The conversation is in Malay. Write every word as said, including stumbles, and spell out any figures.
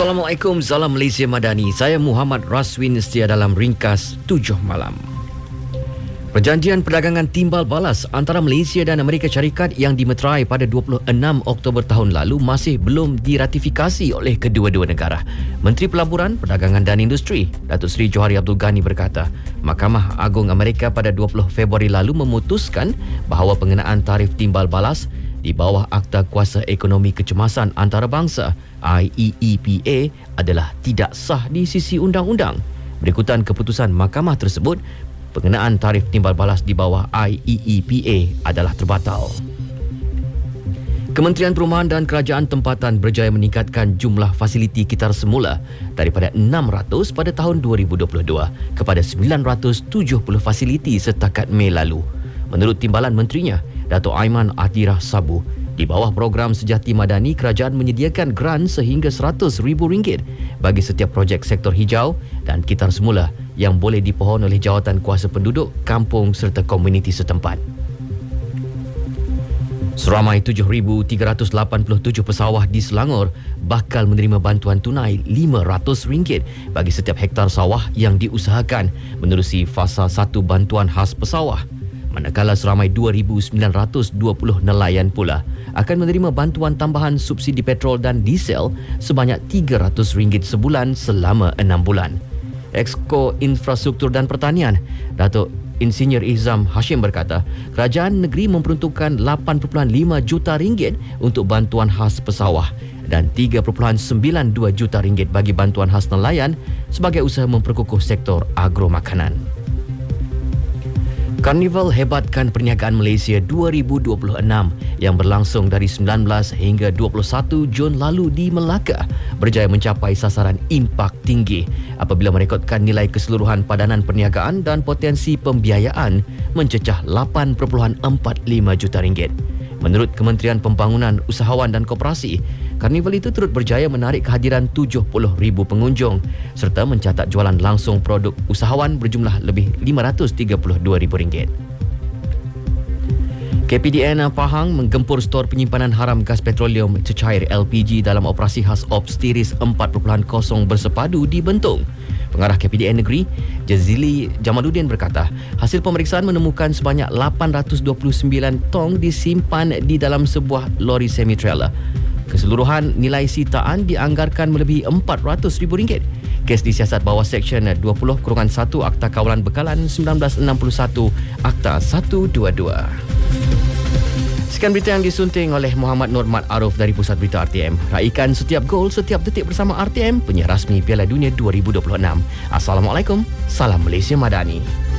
Assalamualaikum, salam Malaysia Madani. Saya Muhammad Raswin setia dalam ringkas tujuh malam. Perjanjian perdagangan timbal balas antara Malaysia dan Amerika Syarikat yang dimeterai pada dua puluh enam Oktober tahun lalu masih belum diratifikasi oleh kedua-dua negara. Menteri Pelaburan, Perdagangan dan Industri, Datuk Seri Johari Abdul Ghani berkata, Mahkamah Agung Amerika pada dua puluh Februari lalu memutuskan bahawa pengenaan tarif timbal balas di bawah Akta Kuasa Ekonomi Kecemasan Antarabangsa I E E P A adalah tidak sah di sisi undang-undang. Berikutan keputusan mahkamah tersebut, pengenaan tarif timbal balas di bawah I E E P A adalah terbatal. Kementerian Perumahan dan Kerajaan Tempatan berjaya meningkatkan jumlah fasiliti kitar semula daripada enam ratus pada tahun dua ribu dua puluh dua kepada sembilan ratus tujuh puluh fasiliti setakat Mei lalu. Menurut timbalan menterinya, Datuk Aiman Atirah Sabu, di bawah program Sejati Madani, kerajaan menyediakan grant sehingga seratus ribu ringgit bagi setiap projek sektor hijau dan kitar semula yang boleh dipohon oleh jawatan kuasa penduduk, kampung serta komuniti setempat. Seramai tujuh ribu tiga ratus lapan puluh tujuh pesawah di Selangor bakal menerima bantuan tunai lima ratus ringgit bagi setiap hektar sawah yang diusahakan menerusi fasa satu bantuan khas pesawah. Manakala seramai dua ribu sembilan ratus dua puluh nelayan pula akan menerima bantuan tambahan subsidi petrol dan diesel sebanyak tiga ratus ringgit sebulan selama enam bulan. Exco Infrastruktur dan Pertanian, Datuk Insinyur Ihzam Hashim berkata, kerajaan negeri memperuntukkan lapan perpuluhan lima juta ringgit untuk bantuan khas pesawah dan tiga perpuluhan sembilan dua juta ringgit bagi bantuan khas nelayan sebagai usaha memperkukuh sektor agro makanan. Karnival Hebatkan Perniagaan Malaysia dua ribu dua puluh enam yang berlangsung dari sembilan belas hingga dua puluh satu Jun lalu di Melaka berjaya mencapai sasaran impak tinggi apabila merekodkan nilai keseluruhan padanan perniagaan dan potensi pembiayaan mencecah lapan perpuluhan empat lima juta ringgit. Menurut Kementerian Pembangunan Usahawan dan Koperasi, karnival itu turut berjaya menarik kehadiran tujuh puluh ribu pengunjung serta mencatat jualan langsung produk usahawan berjumlah lebih lima ratus tiga puluh dua ribu ringgit. K P D N Pahang menggempur stor penyimpanan haram gas petroleum cecair L P G dalam operasi khas Ops Tiris empat titik kosong bersepadu di Bentong. Pengarah K P D N Negeri, Jazili Jamaluddin berkata, hasil pemeriksaan menemukan sebanyak lapan ratus dua puluh sembilan tong disimpan di dalam sebuah lori semi-trailer. Keseluruhan nilai sitaan dianggarkan melebihi empat ratus ribu ringgit. Kes disiasat bawah Seksyen dua puluh satu Akta Kawalan Bekalan seribu sembilan ratus enam puluh satu Akta seratus dua puluh dua. Sekian berita yang disunting oleh Muhammad Nur Mat Aruf dari Pusat Berita R T M. Raikan setiap gol, setiap detik bersama R T M, penyiar rasmi Piala Dunia dua ribu dua puluh enam. Assalamualaikum, salam Malaysia Madani.